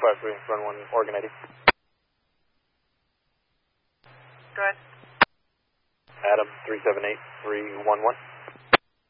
253, run 1, Oregon ID. Go ahead. Adam, 378311.